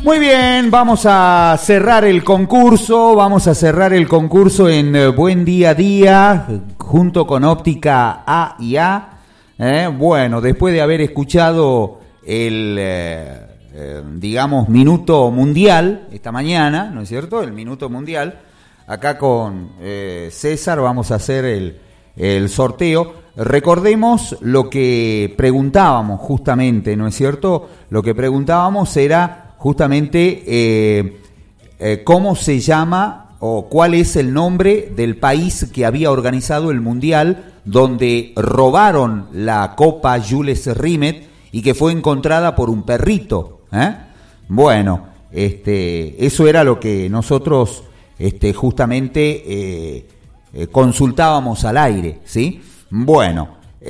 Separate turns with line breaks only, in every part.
Muy bien, vamos a cerrar el concurso, en Buen Día a Día, junto con Óptica A&A. Bueno, después de haber escuchado el, Minuto Mundial, esta mañana, ¿no es cierto?, el Minuto Mundial, acá con César vamos a hacer el sorteo. Recordemos lo que preguntábamos justamente, ¿no es cierto? Lo que preguntábamos era justamente cómo se llama o cuál es el nombre del país que había organizado el Mundial donde robaron la Copa Jules Rimet y que fue encontrada por un perrito. Bueno, eso era lo que nosotros justamente consultábamos al aire, ¿sí? Bueno,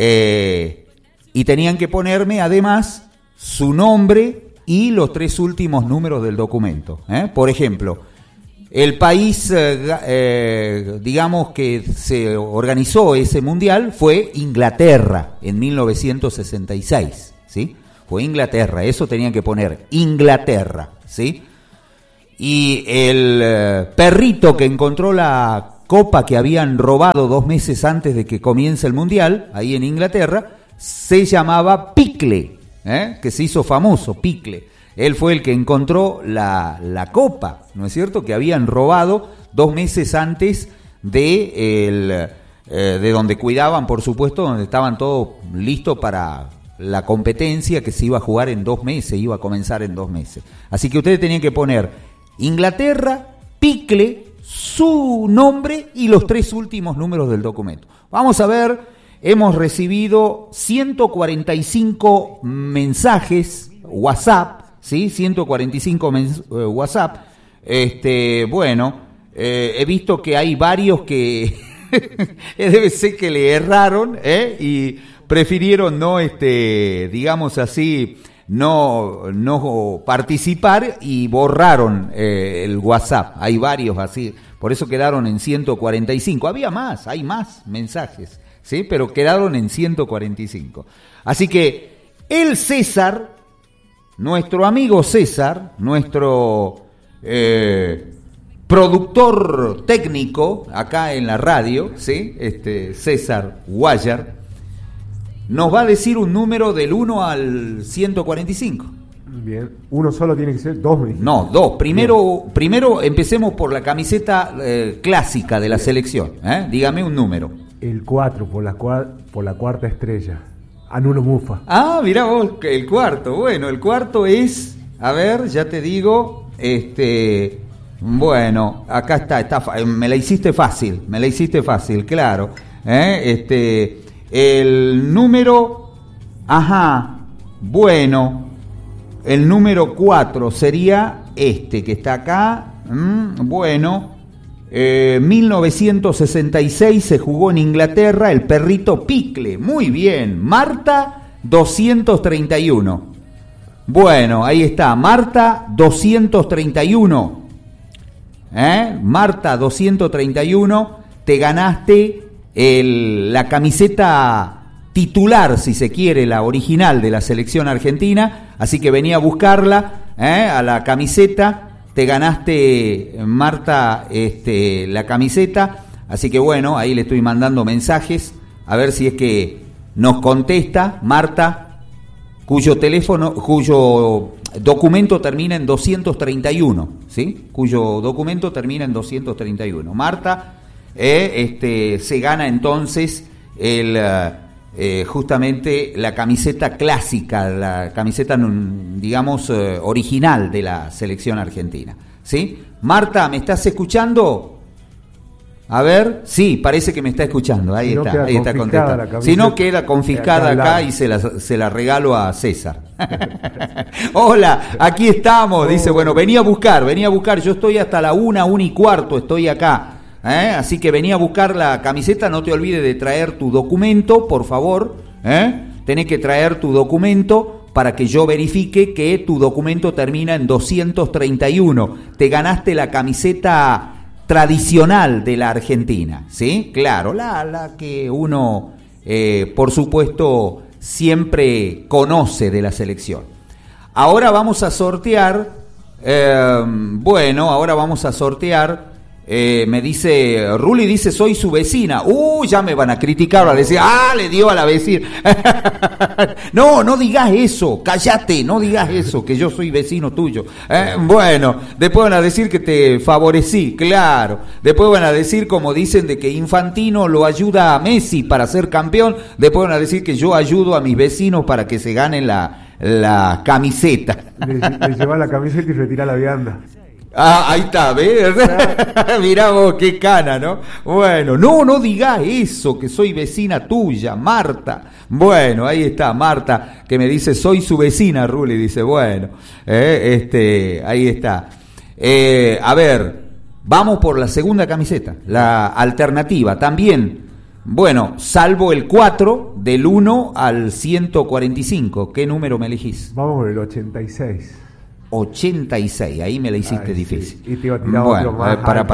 y tenían que ponerme además su nombre y los 3 últimos números del documento. Por ejemplo, el país, digamos, que se organizó ese mundial fue Inglaterra en 1966, ¿sí? Fue Inglaterra, eso tenían que poner, Inglaterra, ¿sí? Y el perrito que encontró la copa que habían robado 2 meses antes de que comience el mundial, ahí en Inglaterra, se llamaba Pickle, que se hizo famoso, Pickle. Él fue el que encontró la copa, ¿no es cierto?, que habían robado 2 meses antes de donde cuidaban, por supuesto, donde estaban todos listos para la competencia que se iba a jugar en 2 meses, iba a comenzar en 2 meses. Así que ustedes tenían que poner Inglaterra, Pickle, su nombre y los 3 últimos números del documento. Vamos a ver, hemos recibido 145 mensajes WhatsApp, ¿sí? 145 WhatsApp. Bueno, he visto que hay varios que debe ser que le erraron, y prefirieron no, digamos así, no participar y borraron el WhatsApp. Hay varios así, por eso quedaron en 145. Hay más mensajes, ¿sí? Pero quedaron en 145. Así que el César, nuestro amigo César, nuestro productor técnico acá en la radio, ¿sí? César Guayar, nos va a decir un número del 1 al 145.
Bien, uno solo tiene que ser, 2.
No, 2. Primero empecemos por la camiseta clásica de la selección. Dígame un número.
El 4, por la cuarta estrella. Anulo Mufa.
Ah, mirá vos, el cuarto. Bueno, el cuarto es, a ver, ya te digo, bueno, acá está, me la hiciste fácil, claro. El número, bueno, el número 4 sería que está acá, bueno, 1966 se jugó en Inglaterra el perrito Pickle, muy bien, Marta 231, bueno, ahí está, Marta 231, Marta 231, te ganaste la camiseta titular, si se quiere, la original de la selección argentina, así que venía a buscarla, a la camiseta, te ganaste, Marta, la camiseta, así que bueno, ahí le estoy mandando mensajes, a ver si es que nos contesta, Marta, cuyo documento termina en 231, ¿sí? Cuyo documento termina en 231. Marta, se gana entonces justamente la camiseta clásica, la camiseta, digamos, original de la selección argentina, ¿sí? Marta, ¿me estás escuchando? A ver, sí, parece que me está escuchando, ahí está contestando. Si no, queda confiscada acá y se la regalo a César. Hola, aquí estamos, dice, bueno, venía a buscar, yo estoy hasta la 1:15, estoy acá. Así que vení a buscar la camiseta, no te olvides de traer tu documento, por favor, tenés que traer tu documento para que yo verifique que tu documento termina en 231, te ganaste la camiseta tradicional de la Argentina, ¿sí? Claro, la que uno, por supuesto, siempre conoce de la selección. Ahora vamos a sortear Bueno, ahora vamos a sortear. Me dice, Ruli dice, soy su vecina. Ya me van a criticar, van a decir, le dio a la vecina. No digas eso, cállate, no digas eso, que yo soy vecino tuyo. Bueno, después van a decir que te favorecí, claro. Después van a decir, como dicen, de que Infantino lo ayuda a Messi para ser campeón. Después van a decir que yo ayudo a mis vecinos para que se ganen la camiseta.
Le lleva la camiseta y retira la vianda.
Ahí está, ¿ves? Mirá vos, qué cana, ¿no? Bueno, no digas eso, que soy vecina tuya, Marta. Bueno, ahí está, Marta, que me dice, soy su vecina, Ruli, dice, bueno, ahí está. A ver, vamos por la segunda camiseta, la alternativa, también, bueno, salvo el 4, del 1 al 145, ¿qué número me elegís?
Vamos por el 86.
86, ahí me la hiciste difícil.
Sí. Y te iba a tirar
bueno,
otro más.
Para.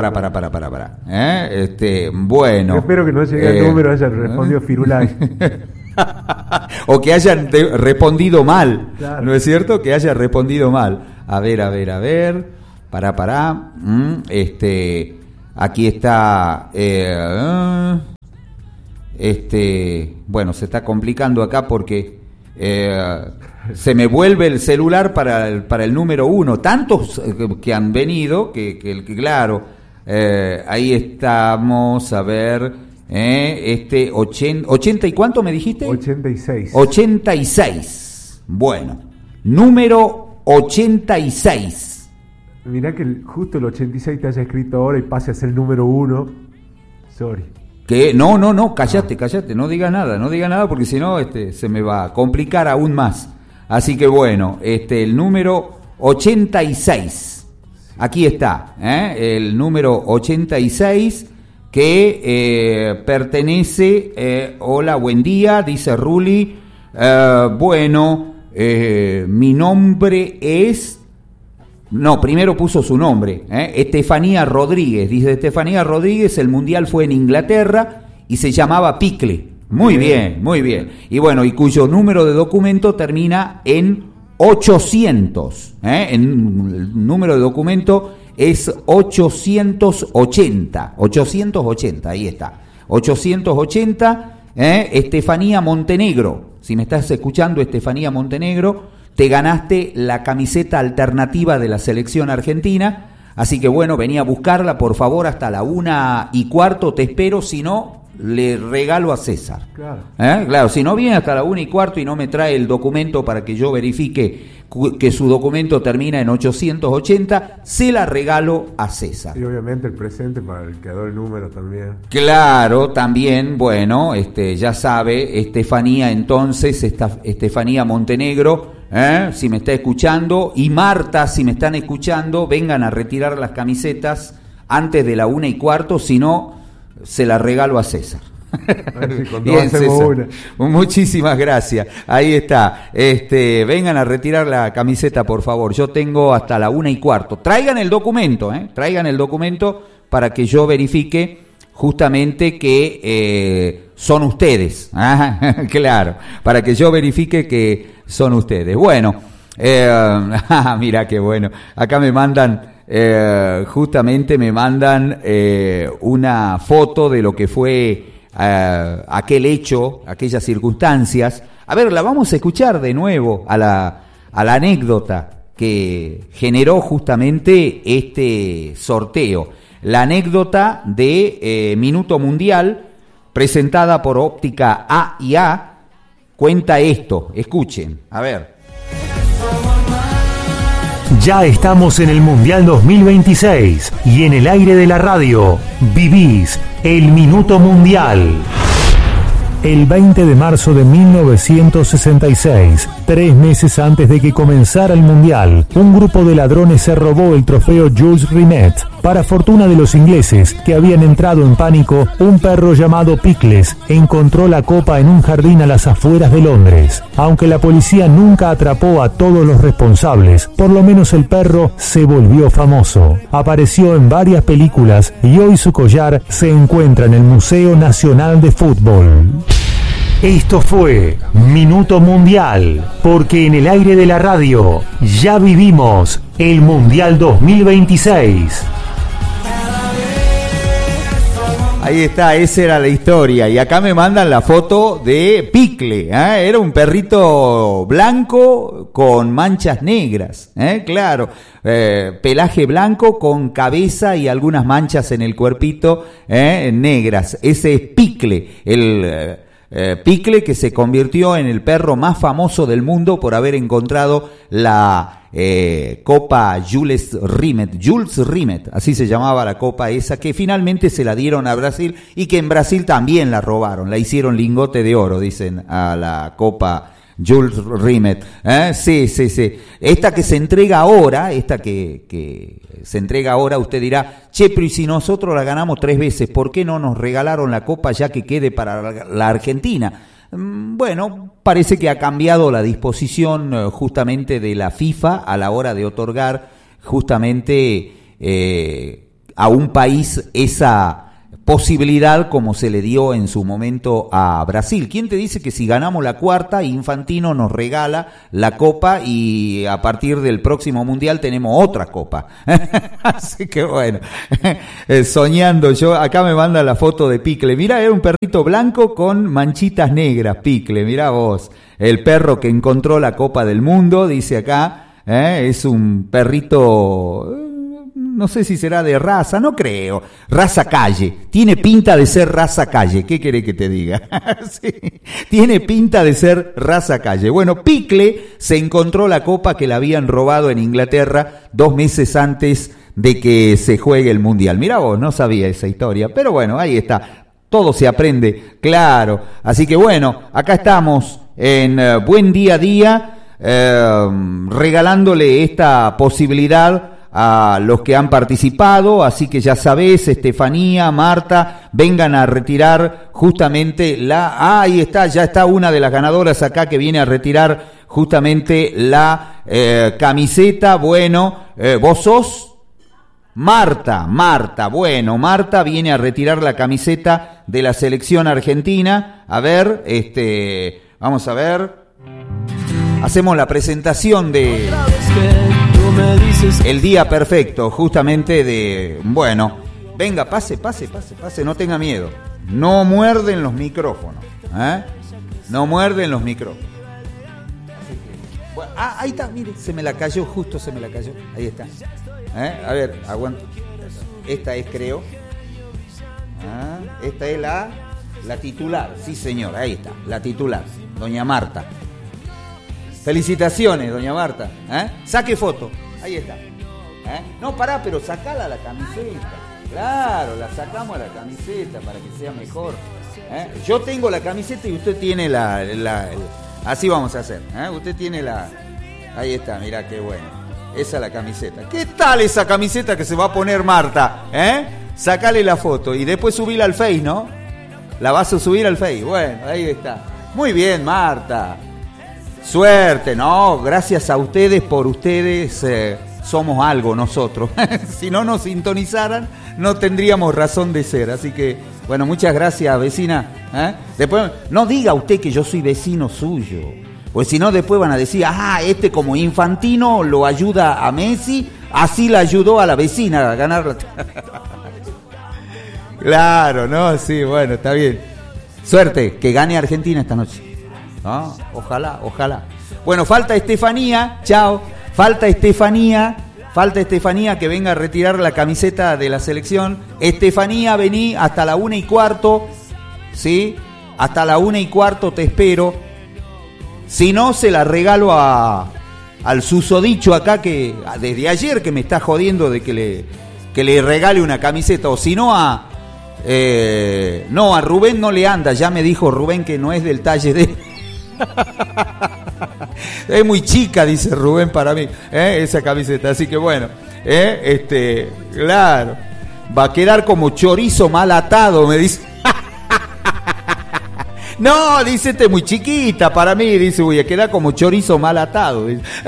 Bueno.
Yo espero que no llegue el número, hayan respondido Firulai.
O que hayan respondido mal,
claro.
¿No es cierto? Que haya respondido mal. A ver. Aquí está. Bueno, se está complicando acá porque. Se me vuelve el celular para el número 1. Tantos que han venido que claro, ahí estamos, a ver, 80 ¿y cuánto me dijiste?
86.
86. Bueno, número 86.
Mirá que justo el 86 te haya escrito ahora y pase a ser el número 1. Sorry.
Que no, cállate, no diga nada porque si no se me va a complicar aún más. Así que bueno, el número 86, aquí está, el número 86 que pertenece, hola, buen día, dice Ruli, mi nombre es, primero puso su nombre, Estefanía Rodríguez, dice Estefanía Rodríguez, el mundial fue en Inglaterra y se llamaba Picle. Muy bien. Y bueno, y cuyo número de documento termina en 800. El número de documento es 880. 880, ahí está. 880, Estefanía Montenegro. Si me estás escuchando, Estefanía Montenegro, te ganaste la camiseta alternativa de la selección argentina. Así que bueno, vení a buscarla, por favor, hasta la 1:15, te espero, si no, le regalo a César.
Claro.
Claro, si no viene hasta la 1:15 y no me trae el documento para que yo verifique que su documento termina en 880, se la regalo a César.
Y obviamente el presente para el que ha dado el número también.
Claro, también, bueno, ya sabe, Estefanía entonces, Estefanía Montenegro, si me está escuchando, y Marta, si me están escuchando, vengan a retirar las camisetas antes de la 1:15, si no, se la regalo a César. Bien, César. Muchísimas gracias. Ahí está. Vengan a retirar la camiseta, por favor. Yo tengo hasta la 1:15. Traigan el documento, traigan el documento para que yo verifique justamente que son ustedes. Claro, para que yo verifique que son ustedes. Bueno, mira qué bueno. Acá me mandan. Justamente me mandan una foto de lo que fue aquel hecho, aquellas circunstancias. A ver, la vamos a escuchar de nuevo a la anécdota que generó justamente este sorteo. La anécdota de Minuto Mundial, presentada por Óptica A&A, cuenta esto. Escuchen, a ver.
Ya estamos en el Mundial 2026 y en el aire de la radio vivís el Minuto Mundial. El 20 de marzo de 1966, 3 meses antes de que comenzara el Mundial, un grupo de ladrones se robó el trofeo Jules Rimet. Para fortuna de los ingleses, que habían entrado en pánico, un perro llamado Pickles encontró la copa en un jardín a las afueras de Londres. Aunque la policía nunca atrapó a todos los responsables, por lo menos el perro se volvió famoso. Apareció en varias películas y hoy su collar se encuentra en el Museo Nacional de Fútbol. Esto fue Minuto Mundial, porque en el aire de la radio ya vivimos el Mundial 2026.
Ahí está, esa era la historia. Y acá me mandan la foto de Picle, ¿eh? Era un perrito blanco con manchas negras, claro, pelaje blanco con cabeza y algunas manchas en el cuerpito negras. Ese es Picle, el Picle que se convirtió en el perro más famoso del mundo por haber encontrado la Copa Jules Rimet, así se llamaba la copa esa, que finalmente se la dieron a Brasil y que en Brasil también la robaron, la hicieron lingote de oro, dicen, a la Copa Jules Rimet. Sí. Esta que se entrega ahora, usted dirá, che, pero y si nosotros la ganamos 3 veces, ¿por qué no nos regalaron la copa ya que quede para la Argentina? Bueno, parece que ha cambiado la disposición justamente de la FIFA a la hora de otorgar justamente a un país esa posibilidad como se le dio en su momento a Brasil. ¿Quién te dice que si ganamos la 4ª, Infantino nos regala la copa y a partir del próximo mundial tenemos otra copa? Así que bueno, soñando yo, acá me manda la foto de Picle. Mirá, era un perrito blanco con manchitas negras, Picle, mirá vos. El perro que encontró la Copa del Mundo, dice acá, es un perrito... No sé si será de raza, no creo. Raza calle. Tiene pinta de ser raza calle. ¿Qué querés que te diga? Sí. Tiene pinta de ser raza calle. Bueno, Picle se encontró la copa que le habían robado en Inglaterra 2 meses antes de que se juegue el Mundial. Mirá vos, no sabía esa historia. Pero bueno, ahí está. Todo se aprende, claro. Así que bueno, acá estamos en Buen Día a Día, regalándole esta posibilidad a los que han participado, así que ya sabés, Estefanía, Marta, vengan a retirar justamente ahí está, ya está una de las ganadoras acá que viene a retirar justamente la camiseta. Bueno, vos sos Marta, bueno, Marta viene a retirar la camiseta de la selección argentina. A ver, vamos a ver, hacemos la presentación de El Día Perfecto, justamente de... Bueno, venga, pase, no tenga miedo. No muerden los micrófonos, no muerden los micrófonos. Bueno, ahí está, mire, se me la cayó, ahí está. A ver, aguanta. Esta es, creo. Esta es la titular, sí señor, ahí está, la titular, doña Marta. Felicitaciones, doña Marta. Saque foto. Ahí está. No, pará, pero sacala la camiseta. Claro, la sacamos a la camiseta para que sea mejor. Yo tengo la camiseta y usted tiene así vamos a hacer. Usted tiene ahí está, mirá qué bueno. Esa es la camiseta. ¿Qué tal esa camiseta que se va a poner Marta? Sacale la foto y después subirla al Face, ¿no? La vas a subir al Face. Bueno, ahí está. Muy bien, Marta. Suerte, ¿no? Gracias a ustedes, por ustedes somos algo nosotros. Si no nos sintonizaran, no tendríamos razón de ser. Así que, bueno, muchas gracias, vecina. Después, no diga usted que yo soy vecino suyo, pues si no después van a decir, como Infantino lo ayuda a Messi, así la ayudó a la vecina a ganar. Claro, ¿no? Sí, bueno, está bien. Suerte, que gane Argentina esta noche. Ojalá. Bueno, falta Estefanía, chao. Falta Estefanía que venga a retirar la camiseta de la selección. Estefanía, vení hasta la 1:15, ¿sí? Hasta la 1:15 te espero. Si no, se la regalo al susodicho acá que desde ayer que me está jodiendo de que le regale una camiseta. O si no, no, a Rubén no le anda. Ya me dijo Rubén que no es del talle de... Es muy chica, dice Rubén, para mí, esa camiseta. Así que bueno, claro, va a quedar como chorizo mal atado, me dice. No, dice, muy chiquita para mí, dice, voy a quedar como chorizo mal atado.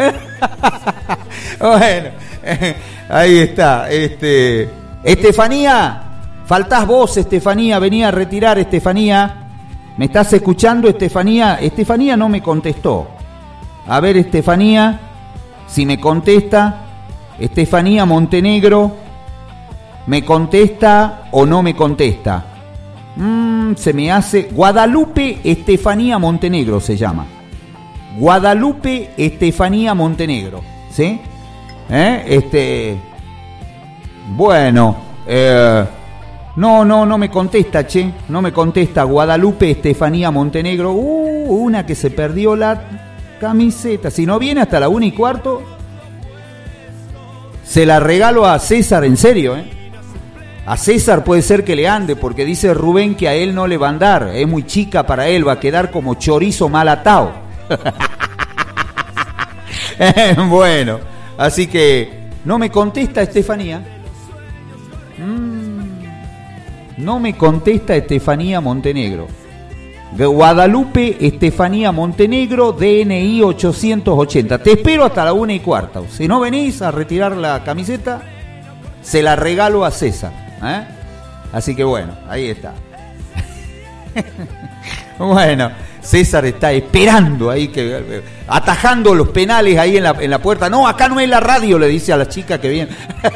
Bueno, ahí está. Estefanía, faltás vos, Estefanía, venía a retirar, Estefanía. ¿Me estás escuchando, Estefanía? Estefanía no me contestó. A ver, Estefanía, si me contesta. Estefanía Montenegro, ¿me contesta o no me contesta? Se me hace... Guadalupe Estefanía Montenegro se llama. Guadalupe Estefanía Montenegro, ¿sí? Bueno, no me contesta, che. No me contesta Guadalupe Estefanía Montenegro. Una que se perdió la camiseta. Si no viene hasta la 1:15, se la regalo a César, en serio, A César puede ser que le ande, porque dice Rubén que a él no le va a andar. Es muy chica para él, va a quedar como chorizo mal atado. Bueno, así que no me contesta Estefanía. No me contesta Estefanía Montenegro. De Guadalupe Estefanía Montenegro, DNI 880. Te espero hasta la 1:15. Si no venís a retirar la camiseta, se la regalo a César. Así que bueno, ahí está. Bueno, César está esperando ahí, atajando los penales ahí en la puerta. No, acá no es la radio, le dice a la chica que viene.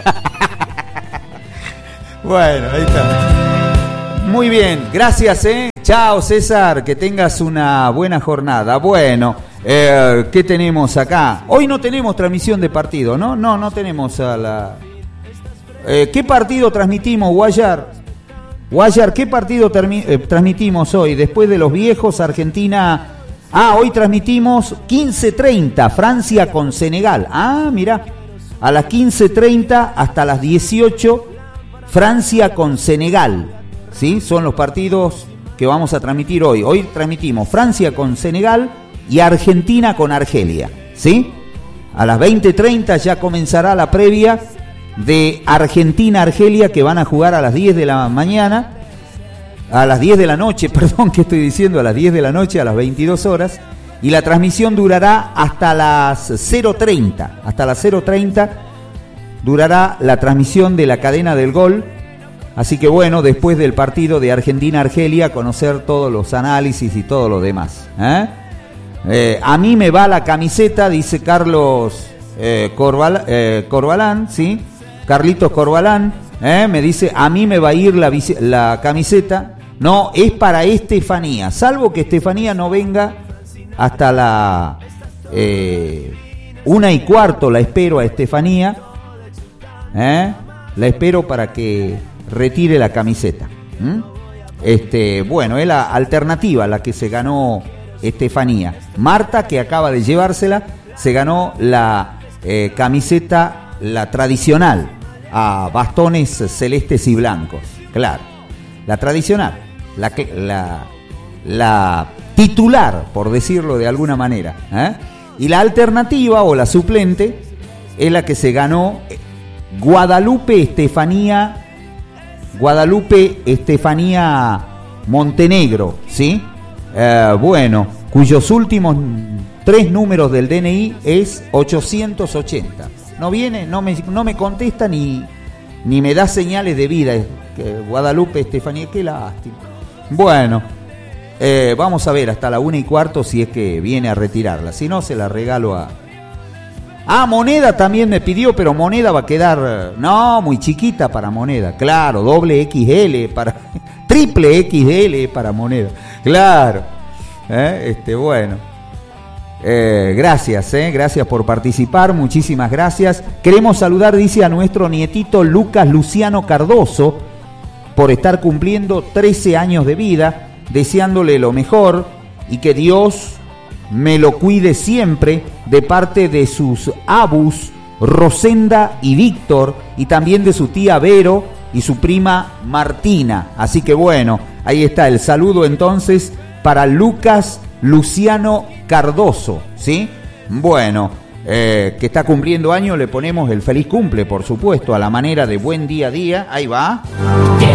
Bueno, ahí está. Muy bien, gracias, Chao, César, que tengas una buena jornada. Bueno, ¿qué tenemos acá? Hoy no tenemos transmisión de partido, ¿no? No tenemos a la... ¿Qué partido transmitimos, Guayar? Guayar, ¿qué partido transmitimos hoy? Después de los viejos, Argentina... hoy transmitimos 15:30, Francia con Senegal. Mirá, a las 15:30 hasta las 18, Francia con Senegal. ¿Sí? Son los partidos que vamos a transmitir hoy. Hoy transmitimos Francia con Senegal y Argentina con Argelia. ¿Sí? A las 20:30 ya comenzará la previa de Argentina-Argelia, que van a jugar a las 10 de la mañana, a las 10 de la noche, perdón, ¿qué estoy diciendo? A las 10 de la noche, a las 22 horas, y la transmisión durará hasta las 0:30. Hasta las 0:30 durará la transmisión de la cadena del gol. Así que bueno, después del partido de Argentina-Argelia, conocer todos los análisis y todo lo demás. A mí me va la camiseta, dice Carlos Corbalán, ¿sí? Carlitos Corbalán, me dice, a mí me va a ir la camiseta. No, es para Estefanía, salvo que Estefanía no venga hasta la 1:15, la espero a Estefanía. La espero para que retire la camiseta. Bueno, es la alternativa, la que se ganó Estefanía. Marta, que acaba de llevársela, se ganó la camiseta, la tradicional, a bastones celestes y blancos. Claro, la tradicional, la titular, por decirlo de alguna manera. Y la alternativa o la suplente es la que se ganó Guadalupe Estefanía Montenegro, ¿sí? Bueno, cuyos últimos 3 números del DNI es 880. No viene, no me contesta ni me da señales de vida. Guadalupe Estefanía, qué lástima. Bueno, vamos a ver hasta la 1:15 si es que viene a retirarla. Si no, se la regalo a... Moneda también me pidió, pero Moneda va a quedar... No, muy chiquita para Moneda. Claro, doble XL para... triple XL para Moneda. Claro. Bueno. Gracias por participar, muchísimas gracias. Queremos saludar, dice, a nuestro nietito Lucas Luciano Cardoso por estar cumpliendo 13 años de vida, deseándole lo mejor y que Dios me lo cuide siempre, de parte de sus abus Rosenda y Víctor, y también de su tía Vero y su prima Martina. Así que bueno, ahí está el saludo entonces para Lucas Luciano Cardoso, ¿sí? Bueno, que está cumpliendo años, le ponemos el feliz cumple, por supuesto, a la manera de buen día a día. Ahí va.